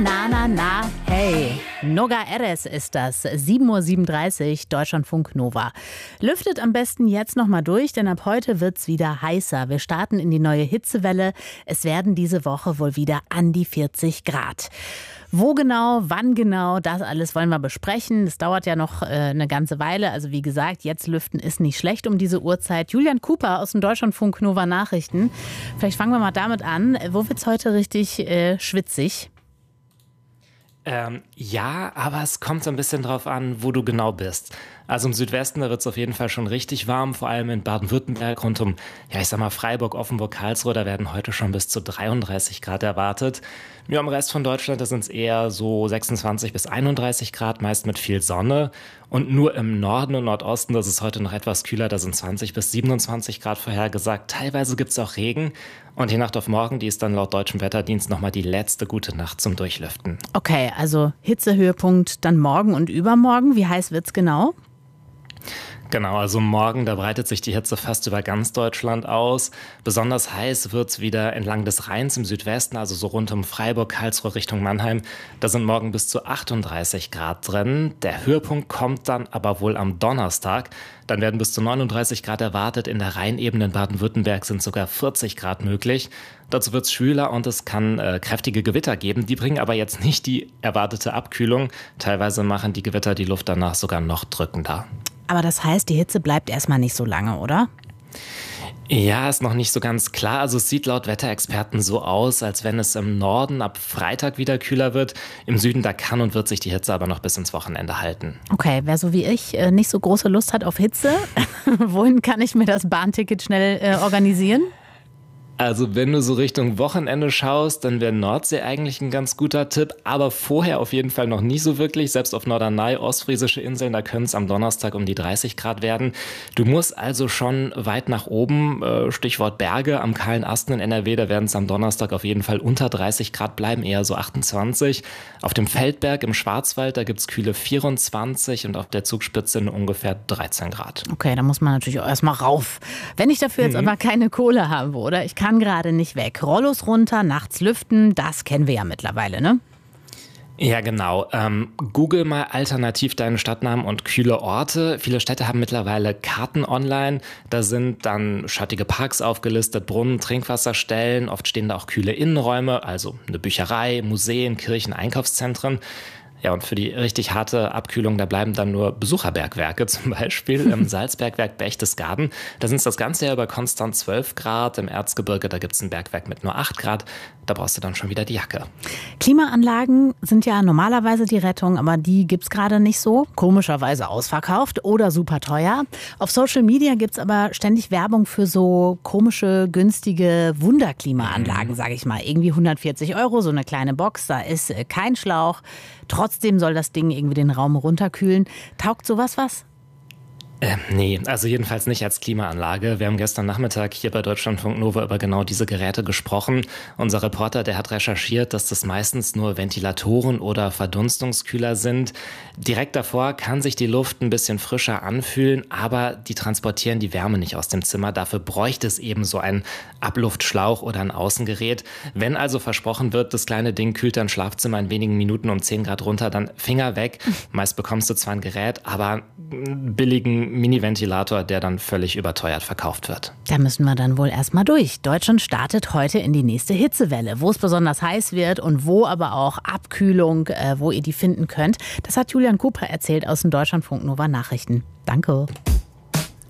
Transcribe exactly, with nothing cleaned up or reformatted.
Na, na, na, hey. Noga Erez ist das. sieben Uhr siebenunddreißig, Deutschlandfunk Nova. Lüftet am besten jetzt noch mal durch, denn ab heute wird's wieder heißer. Wir starten in die neue Hitzewelle. Es werden diese Woche wohl wieder an die vierzig Grad. Wo genau, wann genau, das alles wollen wir besprechen. Das dauert ja noch äh, eine ganze Weile. Also wie gesagt, jetzt lüften ist nicht schlecht um diese Uhrzeit. Julian Cooper aus dem Deutschlandfunk Nova Nachrichten. Vielleicht fangen wir mal damit an. Wo wird's heute richtig äh, schwitzig? Ähm, ja, aber es kommt so ein bisschen drauf an, wo du genau bist. Also im Südwesten, da wird es auf jeden Fall schon richtig warm, vor allem in Baden-Württemberg rund um, ja ich sag mal Freiburg, Offenburg, Karlsruhe, da werden heute schon bis zu dreiunddreißig Grad erwartet. Ja, im Rest von Deutschland, da sind es eher so sechsundzwanzig bis einunddreißig Grad, meist mit viel Sonne. Und nur im Norden und Nordosten, das ist heute noch etwas kühler, da sind zwanzig bis siebenundzwanzig Grad vorhergesagt. Teilweise gibt es auch Regen. Und die Nacht auf morgen, die ist dann laut deutschem Wetterdienst nochmal die letzte gute Nacht zum Durchlüften. Okay, also Hitzehöhepunkt dann morgen und übermorgen. Wie heiß wird's genau? Genau, also morgen, da breitet sich die Hitze fast über ganz Deutschland aus. Besonders heiß wird's wieder entlang des Rheins im Südwesten, also so rund um Freiburg, Karlsruhe Richtung Mannheim. Da sind morgen bis zu achtunddreißig Grad drin. Der Höhepunkt kommt dann aber wohl am Donnerstag. Dann werden bis zu neununddreißig Grad erwartet. In der Rheinebene in Baden-Württemberg sind sogar vierzig Grad möglich. Dazu wird's schwüler und es kann äh, kräftige Gewitter geben. Die bringen aber jetzt nicht die erwartete Abkühlung. Teilweise machen die Gewitter die Luft danach sogar noch drückender. Aber das heißt, die Hitze bleibt erstmal nicht so lange, oder? Ja, ist noch nicht so ganz klar. Also es sieht laut Wetterexperten so aus, als wenn es im Norden ab Freitag wieder kühler wird. Im Süden, da kann und wird sich die Hitze aber noch bis ins Wochenende halten. Okay, wer so wie ich äh, nicht so große Lust hat auf Hitze, wohin kann ich mir das Bahnticket schnell äh, organisieren? Also wenn du so Richtung Wochenende schaust, dann wäre Nordsee eigentlich ein ganz guter Tipp, aber vorher auf jeden Fall noch nicht so wirklich. Selbst auf Norderney, ostfriesische Inseln, da können es am Donnerstag um die dreißig Grad werden. Du musst also schon weit nach oben, Stichwort Berge, am kahlen Asten in N R W, da werden es am Donnerstag auf jeden Fall unter dreißig Grad bleiben, eher so achtundzwanzig. Auf dem Feldberg im Schwarzwald, da gibt es kühle vierundzwanzig und auf der Zugspitze ungefähr dreizehn Grad. Okay, da muss man natürlich auch erstmal rauf. Wenn ich dafür jetzt mhm. aber keine Kohle habe, oder? Ich kann gerade nicht weg. Rollos runter, nachts lüften, das kennen wir ja mittlerweile, ne? Ja, genau. Ähm, Google mal alternativ deinen Stadtnamen und kühle Orte. Viele Städte haben mittlerweile Karten online. Da sind dann schattige Parks aufgelistet, Brunnen, Trinkwasserstellen. Oft stehen da auch kühle Innenräume, also eine Bücherei, Museen, Kirchen, Einkaufszentren. Ja, und für die richtig harte Abkühlung, da bleiben dann nur Besucherbergwerke, zum Beispiel im Salzbergwerk Berchtesgaden. Da sind es das ganze Jahr über konstant zwölf Grad. Im Erzgebirge, da gibt es ein Bergwerk mit nur acht Grad. Da brauchst du dann schon wieder die Jacke. Klimaanlagen sind ja normalerweise die Rettung, aber die gibt's gerade nicht so. Komischerweise ausverkauft oder super teuer. Auf Social Media gibt's aber ständig Werbung für so komische, günstige Wunderklimaanlagen, sage ich mal. Irgendwie hundertvierzig Euro, so eine kleine Box, da ist kein Schlauch. Trotzdem soll das Ding irgendwie den Raum runterkühlen. Taugt sowas was? Äh, nee, also jedenfalls nicht als Klimaanlage. Wir haben gestern Nachmittag hier bei Deutschlandfunk Nova über genau diese Geräte gesprochen. Unser Reporter, der hat recherchiert, dass das meistens nur Ventilatoren oder Verdunstungskühler sind. Direkt davor kann sich die Luft ein bisschen frischer anfühlen, aber die transportieren die Wärme nicht aus dem Zimmer. Dafür bräuchte es eben so einen Abluftschlauch oder ein Außengerät. Wenn also versprochen wird, das kleine Ding kühlt dein Schlafzimmer in wenigen Minuten um zehn Grad runter, dann Finger weg. Meist bekommst du zwar ein Gerät, aber einen billigen Mini-Ventilator, der dann völlig überteuert verkauft wird. Da müssen wir dann wohl erstmal durch. Deutschland startet heute in die nächste Hitzewelle. Wo es besonders heiß wird und wo aber auch Abkühlung, äh, wo ihr die finden könnt. Das hat Julian Cooper erzählt aus den Deutschlandfunk Nova Nachrichten. Danke.